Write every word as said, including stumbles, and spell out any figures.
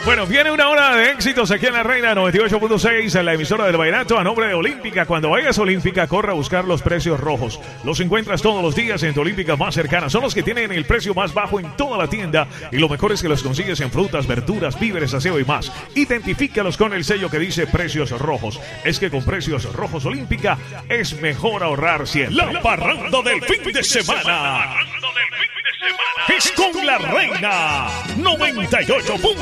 Bueno, viene una hora de éxitos aquí en La Reina noventa y ocho punto seis, en la emisora del Vallenato, a nombre de Olímpica. Cuando vayas a Olímpica, corre a buscar los precios rojos. Los encuentras todos los días en tu Olímpica más cercana. Son los que tienen el precio más bajo en toda la tienda. Y lo mejor es que los consigues en frutas, verduras, víveres, aseo y más. Identifícalos con el sello que dice precios rojos. Es que con precios rojos Olímpica es mejor ahorrar siempre. La parranda del fin de semana es con La Reina noventa y ocho punto seis.